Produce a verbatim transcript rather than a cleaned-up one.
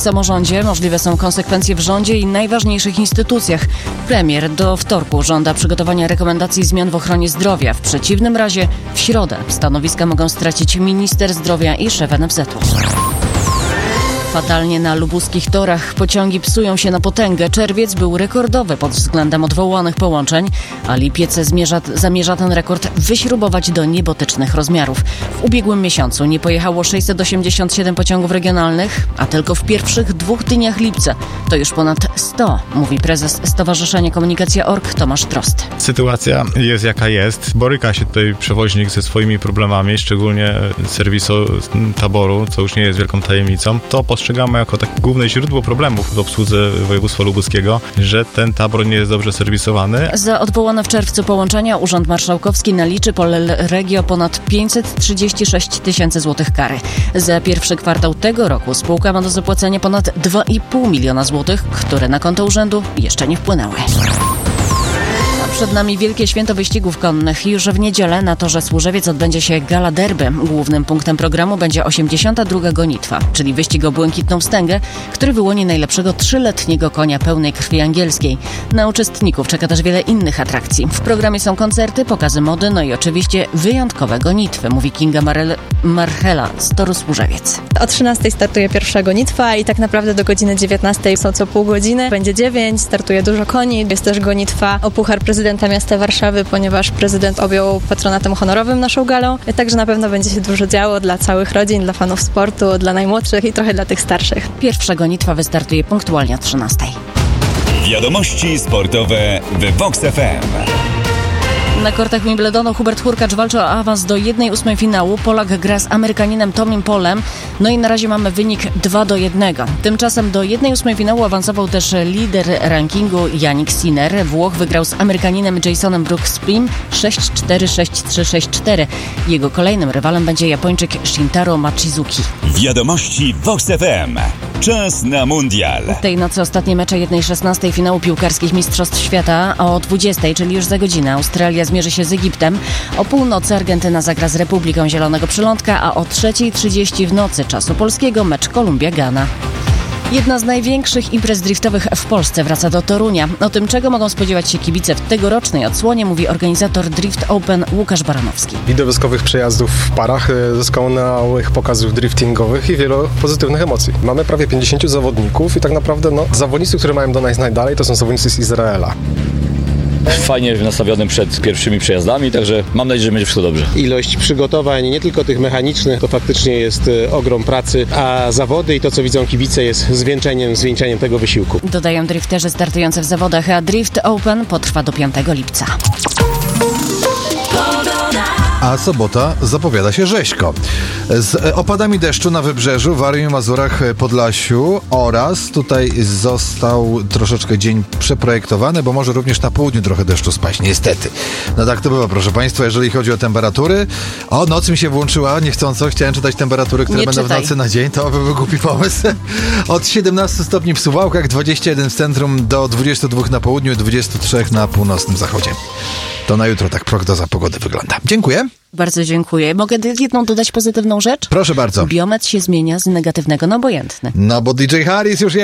samorządzie, możliwe są konsekwencje w rządzie i najważniejszych instytucjach. Premier do wtorku żąda przygotowania rekomendacji zmian w ochronie zdrowia. W przeciwnym razie w środę stanowiska mogą stracić minister zdrowia i szef N F Z u. Fatalnie na lubuskich torach. Pociągi psują się na potęgę. Czerwiec był rekordowy pod względem odwołanych połączeń, a lipiec zmierza, zamierza ten rekord wyśrubować do niebotycznych rozmiarów. W ubiegłym miesiącu nie pojechało sześćset osiemdziesiąt siedem pociągów regionalnych, a tylko w pierwszych dwóch dniach lipca to już ponad sto, mówi prezes Stowarzyszenia Komunikacja kropka org Tomasz Trost. Sytuacja jest jaka jest. Boryka się tutaj przewoźnik ze swoimi problemami, szczególnie serwisu taboru, co już nie jest wielką tajemnicą. To postrzegamy jako takie główne źródło problemów w obsłudze województwa lubuskiego, że ten tabor nie jest dobrze serwisowany. Za odwołane w czerwcu połączenia Urząd Marszałkowski naliczy Polregio ponad pięćset trzydzieści sześć tysięcy złotych kary. Za pierwszy kwartał tego roku spółka ma do zapłacenia ponad dwa i pół miliona złotych, które na konto urzędu jeszcze nie wpłynęły. Przed nami wielkie święto wyścigów konnych. Już w niedzielę na torze Służewiec odbędzie się gala derby. Głównym punktem programu będzie osiemdziesiąta druga gonitwa, czyli wyścig o błękitną wstęgę, który wyłoni najlepszego trzyletniego konia pełnej krwi angielskiej. Na uczestników czeka też wiele innych atrakcji. W programie są koncerty, pokazy mody, no i oczywiście wyjątkowe gonitwy, mówi Kinga Marel- Marchela z toru Służewiec. O trzynastej startuje pierwsza gonitwa i tak naprawdę do godziny dziewiętnastej są co pół godziny. Będzie dziewięć, startuje dużo koni. Jest też gonitwa o Puchar Prezydenta Miasta Warszawy, ponieważ prezydent objął patronatem honorowym naszą galą. Także na pewno będzie się dużo działo dla całych rodzin, dla fanów sportu, dla najmłodszych i trochę dla tych starszych. Pierwsza gonitwa wystartuje punktualnie o trzynastej. Wiadomości sportowe w Vox F M. Na kortach Wimbledonu Hubert Hurkacz walczy o awans do jednej ósmej finału. Polak gra z Amerykaninem Tomim Polem. No i na razie mamy wynik dwa do jednego. Tymczasem do jednej ósmej finału awansował też lider rankingu Jannik Sinner. Włoch wygrał z Amerykaninem Jasonem Brooks-Spim sześć cztery, sześć trzy, sześć cztery. Jego kolejnym rywalem będzie Japończyk Shintaro Machizuki. Wiadomości Vox F M. Czas na mundial. Tej nocy ostatnie mecze jednej szesnastej finału piłkarskich Mistrzostw Świata. O dwudziestej, czyli już za godzinę, Australia zmierzy się z Egiptem. O północy Argentyna zagra z Republiką Zielonego Przylądka, a o trzeciej trzydzieści w nocy czasu polskiego mecz Kolumbia-Ghana. Jedna z największych imprez driftowych w Polsce wraca do Torunia. O tym, czego mogą spodziewać się kibice w tegorocznej odsłonie, mówi organizator Drift Open Łukasz Baranowski. Widowiskowych przejazdów w parach, doskonałych pokazów driftingowych i wielu pozytywnych emocji. Mamy prawie pięćdziesięciu zawodników i tak naprawdę no, zawodnicy, które mają do nas najdalej, to są zawodnicy z Izraela. Fajnie nastawionym przed pierwszymi przejazdami, także mam nadzieję, że będzie wszystko dobrze. Ilość przygotowań, nie tylko tych mechanicznych, to faktycznie jest ogrom pracy, a zawody i to, co widzą kibice, jest zwieńczeniem, zwieńczeniem tego wysiłku. Dodają drifterzy startujący w zawodach, a Drift Open potrwa do piątego lipca. A sobota zapowiada się rzeźko. Z opadami deszczu na wybrzeżu, Warmii, Mazurach, Podlasiu oraz tutaj został troszeczkę dzień przeprojektowany, bo może również na południu trochę deszczu spaść, niestety. No tak to bywa, proszę Państwa, jeżeli chodzi o temperatury. O, noc mi się włączyła, niechcąco, chciałem czytać temperatury, które Nie będą czytaj. w nocy na dzień, to by był głupi pomysł. Od siedemnastu stopni w Suwałkach, dwudziestu jeden w centrum, do dwudziestu dwóch na południu, dwudziestu trzech na północnym zachodzie. To na jutro tak prognoza pogody wygląda. Dziękuję. Bardzo dziękuję. Mogę jedną dodać pozytywną rzecz? Proszę bardzo. Biometr się zmienia z negatywnego na obojętny. No bo D J Harris już jest.